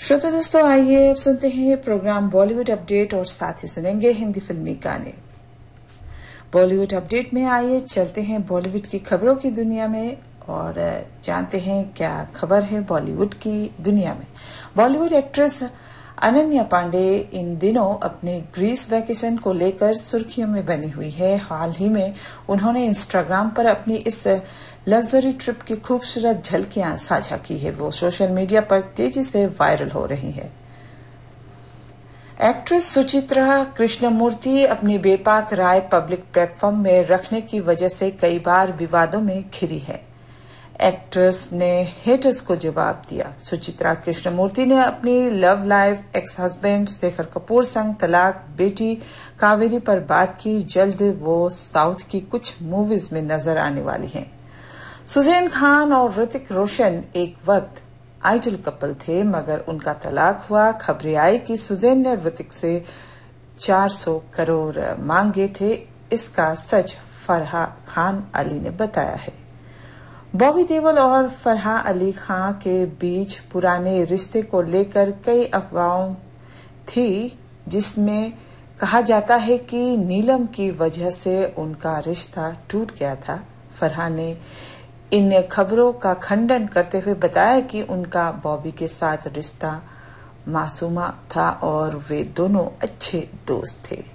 श्रोता दोस्तों, आइए अब सुनते हैं प्रोग्राम बॉलीवुड अपडेट और साथ ही सुनेंगे हिंदी फिल्मी गाने। बॉलीवुड अपडेट में आइए चलते हैं बॉलीवुड की खबरों की दुनिया में और जानते हैं क्या खबर है बॉलीवुड की दुनिया में। बॉलीवुड एक्ट्रेस अनन्या पांडे इन दिनों अपने ग्रीस वैकेशन को लेकर सुर्खियों में बनी हुई है। हाल ही में उन्होंने इंस्टाग्राम पर अपनी इस लग्जरी ट्रिप की खूबसूरत झलकियां साझा की है। वो सोशल मीडिया पर तेजी से वायरल हो रही है। एक्ट्रेस सुचित्रा कृष्णमूर्ति अपनी बेपाक राय पब्लिक प्लेटफॉर्म में रखने की वजह से कई बार विवादों में घिरी है। एक्ट्रेस ने हेटर्स को जवाब दिया। सुचित्रा कृष्णमूर्ति ने अपनी love life ex husband Shekhar Kapoor संग तलाक बेटी कावेरी पर बात की। जल्द वो साउथ की कुछ मूवीज में नजर आने वाली हैं। सुजैन खान और ऋतिक रोशन एक वक्त आइडल कपल थे, मगर उनका तलाक हुआ। खबरें आई कि सुजैन ने ऋतिक से 400 करोड़ मांगे थे। इसका सच फरहा खान अली ने बताया है। बॉबी देओल और फरहा अली खान के बीच पुराने रिश्ते को लेकर कई अफवाहों थी, जिसमें कहा जाता है कि नीलम की वजह से उनका रिश्ता टूट गया था। फरहा ने इन खबरों का खंडन करते हुए बताया कि उनका बॉबी के साथ रिश्ता मासूमा था और वे दोनों अच्छे दोस्त थे।